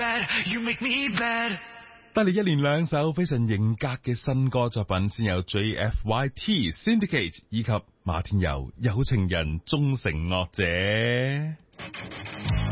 bad, you make me bad。 帶嚟一連兩首非常型格嘅新歌作品，先有 JFYT Syndicate 以及馬天佑有情人終成惡者。